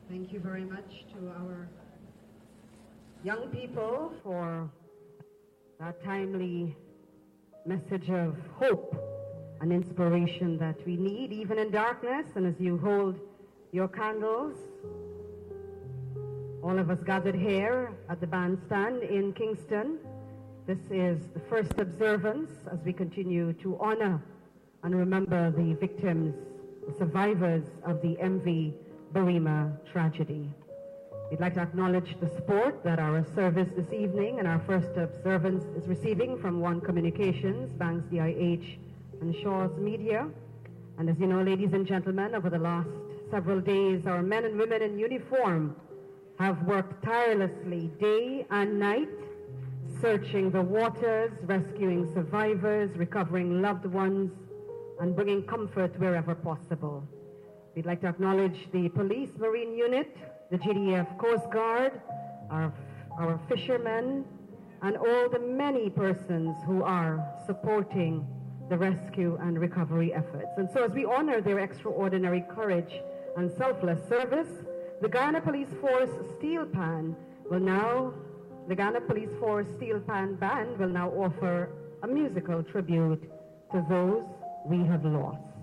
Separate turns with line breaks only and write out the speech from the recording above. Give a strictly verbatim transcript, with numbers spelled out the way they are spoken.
Thank you very much to our young people for that timely message of hope and inspiration that we need even in darkness. And as you hold your candles, all of us gathered here at the bandstand in Kingston, this is the first observance as we continue to honor and remember the victims, the survivors of the M V Barima tragedy. We'd like to acknowledge the support that our service this evening and our first observance is receiving from One Communications, Banks D I H, and Shaw's Media. And as you know, ladies and gentlemen, over the last several days, our men and women in uniform have worked tirelessly day and night, searching the waters, rescuing survivors, recovering loved ones, and bringing comfort wherever possible. We'd like to acknowledge the Police Marine Unit, the G D F Coast Guard, our, our fishermen, and all the many persons who are supporting the rescue and recovery efforts. And so as we honor their extraordinary courage and selfless service, the Guyana Police Force Steel Pan will now, the Guyana Police Force Steel Pan Band will now offer a musical tribute to those we have lost.